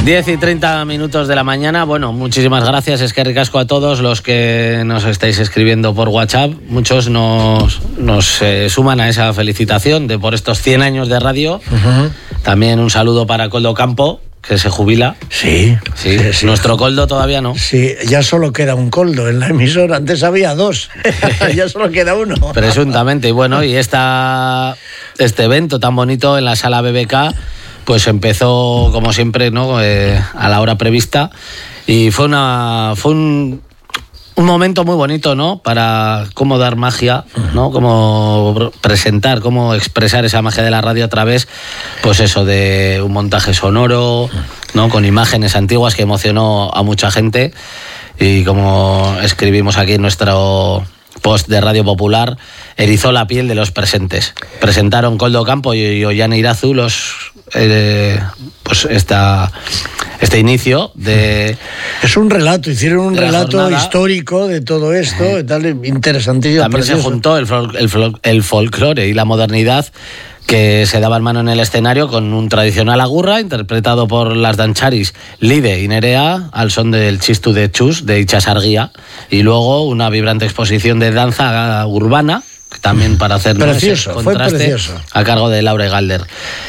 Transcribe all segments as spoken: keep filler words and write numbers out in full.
diez y treinta minutos de la mañana. Bueno, muchísimas gracias, es que ricasco a todos los que nos estáis escribiendo por WhatsApp. Muchos nos, nos eh, suman a esa felicitación de por estos cien años de radio. Uh-huh. También un saludo para Coldo Campo, que se jubila. Sí, sí. sí, sí. Nuestro Coldo todavía no. Sí, ya solo queda un Coldo en la emisora. Antes había dos. Ya solo queda uno. Presuntamente. Y bueno, y esta, este evento tan bonito en la sala B B K, pues empezó como siempre, ¿no? Eh, a la hora prevista. Y fue una fue un, un momento muy bonito, ¿no? Para cómo dar magia, ¿no? Cómo presentar, cómo expresar esa magia de la radio a través, pues eso, de un montaje sonoro, ¿no? Con imágenes antiguas que emocionó a mucha gente. Y como escribimos aquí en nuestro post de Radio Popular, erizó la piel de los presentes. Presentaron Coldo Campo y Ollane Irazu los eh, pues esta este inicio de... Es un relato, hicieron un relato jornada histórico de todo esto, eh, tal, interesantísimo. También precioso. Se juntó el, fol- el, fol- el folclore y la modernidad que se daban mano en el escenario con un tradicional agurra interpretado por las dancharis Lide y Nerea al son del Chistu de Chus de Itxasargia, y luego una vibrante exposición de danza urbana también para hacer precioso, ese contraste, fue precioso, a cargo de Laura Galder.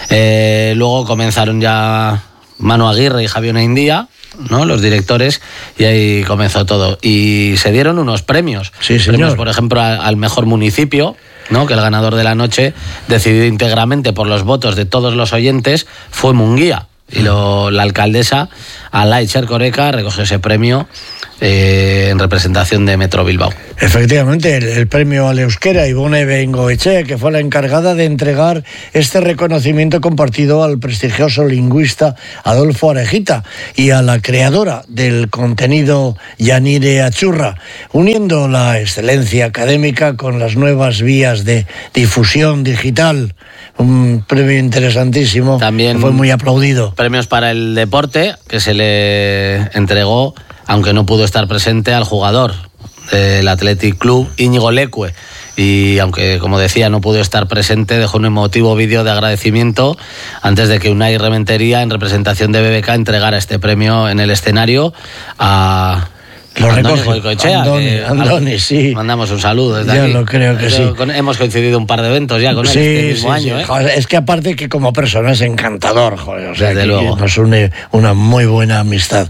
Eh, luego comenzaron ya Manu Aguirre y Javier Indía, ¿no? Los directores, y ahí comenzó todo. Y se dieron unos premios. Sí, señor. Premios, por ejemplo, al, al mejor municipio, ¿no? Que el ganador de la noche, decidido íntegramente por los votos de todos los oyentes, fue Munguía. Y lo, la alcaldesa, Alay Chercoreca, recogió ese premio eh, en representación de Metro Bilbao. Efectivamente, el, el premio al euskera, Ivone Bengoechea, que fue la encargada de entregar este reconocimiento compartido al prestigioso lingüista Adolfo Arejita y a la creadora del contenido Yanire Achurra, uniendo la excelencia académica con las nuevas vías de difusión digital. Un premio interesantísimo. También fue muy aplaudido. Premios para el deporte, que se le entregó, aunque no pudo estar presente, al jugador del Athletic Club, Íñigo Lecue. Y aunque, como decía, no pudo estar presente, dejó un emotivo vídeo de agradecimiento antes de que Unai Rementería, en representación de B B K, entregara este premio en el escenario a... Lo Andoni recoge. Goicoechea, Andoni, que Andoni, sí. Mandamos un saludo desde ya aquí. lo creo que Eso, sí. Con, hemos coincidido un par de eventos ya con él sí, este mismo sí, año. sí. ¿eh? Joder, es que aparte que como persona es encantador, joder, o sea, desde que, luego. Que nos une una muy buena amistad.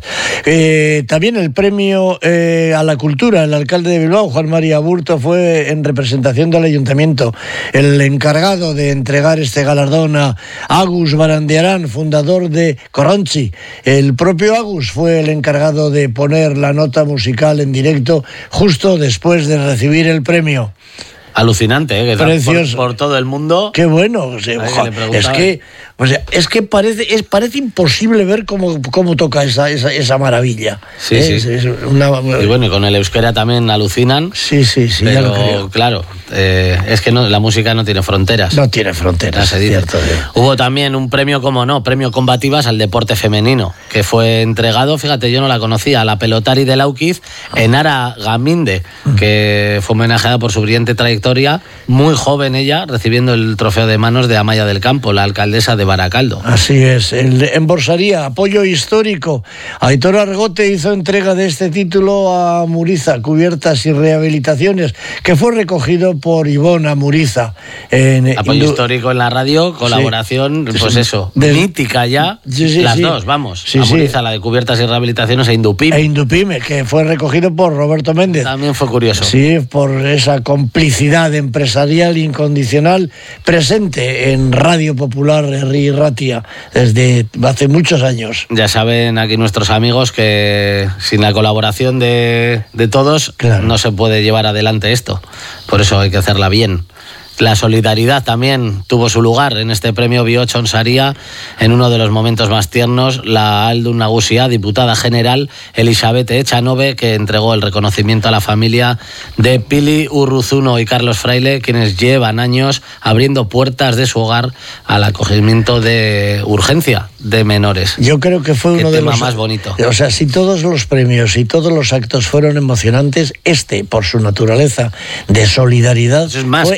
Eh, también el premio eh, a la cultura, el alcalde de Bilbao, Juan María Burto, fue en representación del ayuntamiento el encargado de entregar este galardón a Agus Barandiarán, fundador de Corronchi. El propio Agus fue el encargado de poner la nota musical en directo justo después de recibir el premio. Alucinante, ¿eh? Que Precioso. Por, por todo el mundo. Qué bueno. O sea, ojo, que es que, o sea, es que parece, es, parece imposible ver cómo, cómo toca esa, esa, esa maravilla. Sí, ¿eh? sí. Es, es una... Y bueno, y con el euskera también alucinan. Sí, sí, sí, pero, ya lo creo. claro, eh, es que no, la música no tiene fronteras. No tiene fronteras, se dice. cierto. ¿eh? Hubo también un premio, como no, premio Combativas al deporte femenino, que fue entregado, fíjate, yo no la conocía, a la pelotari de Lauquiz, Enara Gaminde, que fue homenajeada por su brillante trayectoria, muy joven ella, recibiendo el trofeo de manos de Amaya del Campo, la alcaldesa de Baracaldo. Así es. El, en Borsaría, apoyo histórico. Aitor Argote hizo entrega de este título a Muriza, Cubiertas y Rehabilitaciones, que fue recogido por Ivona Muriza. En, apoyo Indu- histórico en la radio, colaboración, sí. pues eso, Del, mítica ya, sí, sí, las sí. dos, vamos, sí, a Muriza, sí. la de Cubiertas y Rehabilitaciones, e Indupime. E Indupime, que fue recogido por Roberto Méndez. También fue curioso. Sí, por esa complicidad empresarial incondicional presente en Radio Popular Herri Ratia desde hace muchos años. Ya saben aquí nuestros amigos que sin la colaboración de, de todos, claro, no se puede llevar adelante esto. Por eso hay que hacerla bien. La solidaridad también tuvo su lugar en este premio Biocho Onsaria, en uno de los momentos más tiernos, la Aldun Nagusia, diputada general Elizabeth Echanove, que entregó el reconocimiento a la familia de Pili Urruzuno y Carlos Fraile, quienes llevan años abriendo puertas de su hogar al acogimiento de urgencia de menores. Yo creo que fue uno de los más bonito. O sea, si todos los premios y todos los actos fueron emocionantes, este, por su naturaleza de solidaridad, Eso es más fue que solidaridad.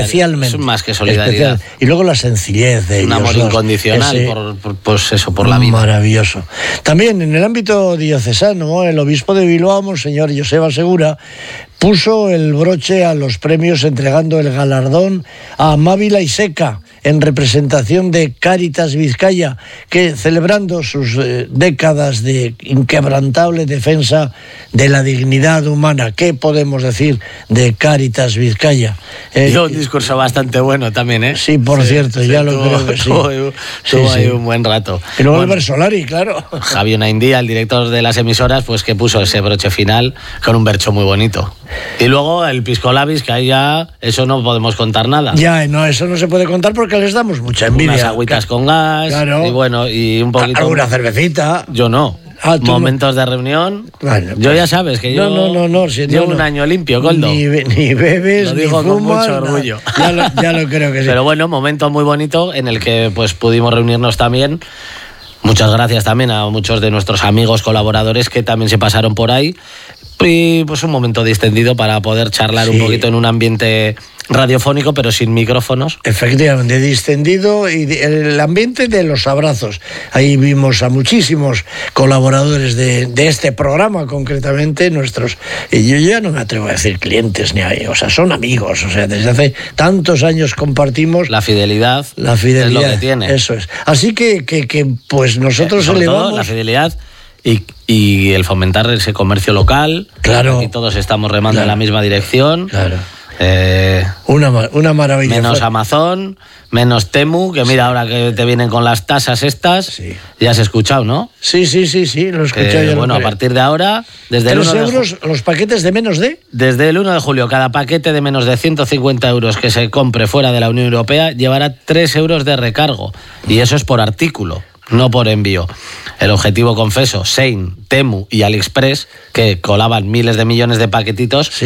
especialmente. Es más que solidaridad. Especial. Y luego la sencillez de un ellos. amor dos. incondicional Ese, por, por, pues eso, por la vida. Maravilloso. También en el ámbito diocesano, el obispo de Bilbao, Monseñor Joseba Segura, puso el broche a los premios entregando el galardón a Mávila y Seca en representación de Cáritas Vizcaya, que celebrando sus eh, décadas de inquebrantable defensa de la dignidad humana. ¿Qué podemos decir de Cáritas Vizcaya? Eh, y un discurso bastante bueno también, ¿eh? Sí, por sí, cierto, sí, ya tuvo, lo creo que sí. Tuvo, tuvo sí, ahí sí. un buen rato. Y luego bueno, Albert Solari, claro. Javier Naindía, el director de las emisoras, pues que puso ese broche final con un bercho muy bonito. Y luego el Pisco Labis, que ahí ya, eso no podemos contar nada. Ya, no, eso no se puede contar porque les damos mucha envidia. Unas agüitas con gas, claro. y bueno, y un poquito... Alguna cervecita. Yo no. Ah, Momentos no? de reunión. Bueno, yo pues, ya sabes que yo no, no, no, no, si llevo no, un año limpio, Coldo. Ni, ni bebes, lo digo ni fumas, con mucho orgullo. Ya lo, ya lo creo que sí. Pero bueno, momento muy bonito en el que pues pudimos reunirnos también. Muchas gracias también a muchos de nuestros amigos colaboradores que también se pasaron por ahí. Y pues un momento distendido para poder charlar sí. un poquito en un ambiente radiofónico, pero sin micrófonos. Efectivamente, distendido y el ambiente de los abrazos. Ahí vimos a muchísimos colaboradores de, de este programa, concretamente nuestros, y yo ya no me atrevo a decir clientes, ni a, o sea, son amigos, o sea, desde hace tantos años compartimos. La fidelidad, la fidelidad es lo que tiene. Eso es. Así que, que, que pues nosotros eh, elevamos... Todo, la fidelidad... Y, y el fomentar ese comercio local. Claro. Y todos estamos remando claro. en la misma dirección. Claro. Eh, una, una maravilla. Menos Amazon, menos Temu, que mira, sí. ahora que te vienen con las tasas estas, sí. ya has escuchado, ¿no? Sí, sí, sí, sí, lo he escuchado. Eh, bueno, a partir de ahora, desde el uno euros, de los paquetes de menos de... Desde el uno de julio, cada paquete de menos de ciento cincuenta euros que se compre fuera de la Unión Europea llevará tres euros de recargo. Y eso es por artículo, no por envío. El objetivo, confeso, Shein, Temu y AliExpress, que colaban miles de millones de paquetitos, sí.